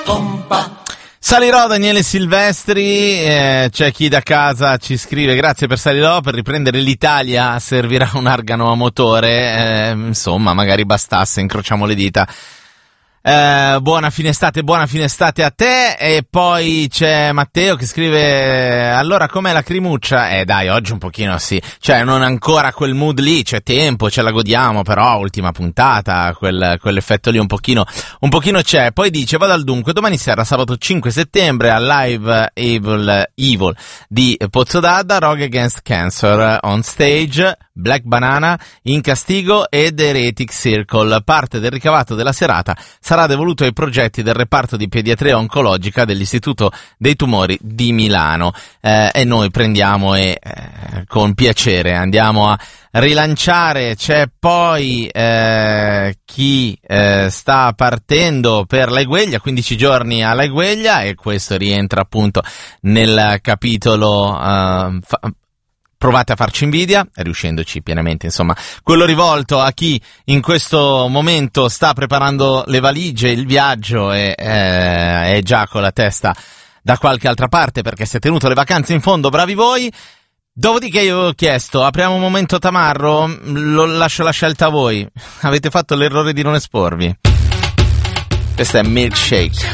Salirò, Daniele Silvestri, c'è chi da casa ci scrive: grazie per Salirò, per riprendere l'Italia servirà un argano a motore, insomma magari bastasse, incrociamo le dita. Buona fine estate a te. E poi c'è Matteo che scrive: allora com'è la crimuccia? Dai, oggi un pochino sì, cioè non ancora quel mood lì, c'è tempo, ce la godiamo, però ultima puntata, quell'effetto lì un pochino c'è. Poi dice: vado al dunque, domani sera sabato 5 settembre al Live Evil di Pozzodadda, Rogue Against Cancer on stage, Black Banana, In Castigo ed Heretic Circle. Parte del ricavato della serata sarà devoluto ai progetti del reparto di pediatria oncologica dell'Istituto dei Tumori di Milano, e noi prendiamo e con piacere andiamo a rilanciare. C'è poi chi sta partendo per l'Aigueglia, 15 giorni all'Aigueglia, e questo rientra appunto nel capitolo provate a farci invidia, riuscendoci pienamente, insomma, quello rivolto a chi in questo momento sta preparando le valigie, il viaggio e è già con la testa da qualche altra parte perché si è tenuto le vacanze in fondo, bravi voi. Dopodiché io ho chiesto: apriamo un momento tamarro? Lascio la scelta a voi. Avete fatto l'errore di non esporvi. Questo è Milkshake.